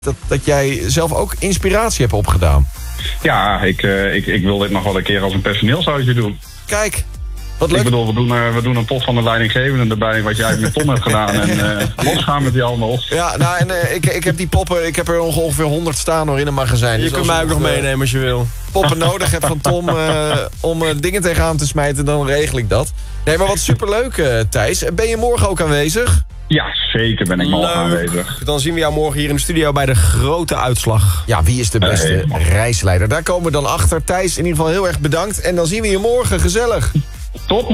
dat jij zelf ook inspiratie hebt opgedaan. Ja, ik wil dit nog wel een keer als een personeelsuitje doen. Kijk, wat leuk. Ik bedoel, we doen een pot van de leidinggevende erbij, wat jij met Tom hebt gedaan. En losgaan met die handel. Ja, nou, en ik heb die poppen, ik heb er ongeveer 100 staan hoor in een magazijn. Je Dus kunt als mij ook nog meenemen als je wil. Poppen nodig heb van Tom om dingen tegenaan te smijten, dan regel ik dat. Nee, maar wat superleuk, Thijs. Ben je morgen ook aanwezig? Ja, zeker ben ik morgen aanwezig. Dan zien we jou morgen hier in de studio bij de grote uitslag. Ja, wie is de beste reisleider? Daar komen we dan achter. Thijs, in ieder geval heel erg bedankt. En dan zien we je morgen gezellig. Tot